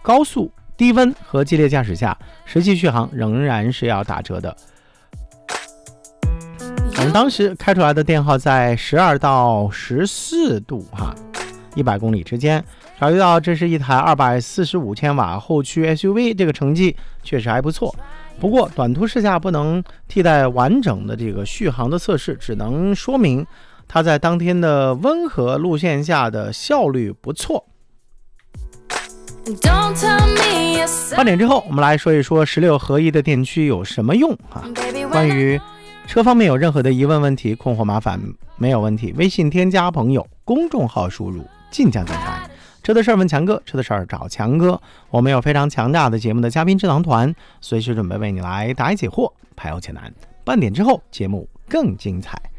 高速、低温和激烈驾驶下，实际续航仍然是要打折的。我们当时开出来的电耗在12到14度100公里之间。考虑到这是一台245千瓦后驱 SUV， 这个成绩确实还不错。不过短途试驾不能替代完整的这个续航的测试，只能说明它在当天的温和路线下的效率不错。8点之后，我们来说一说16合一的电驱有什么用关于车方面有任何的疑问、问题、困惑、麻烦，没有问题，微信添加朋友，公众号输入晋江电台，车的事儿问强哥，车的事儿找强哥。我们有非常强大的节目的嘉宾智囊团，随时准备为你来答疑解惑，排忧解难。半点之后，节目更精彩。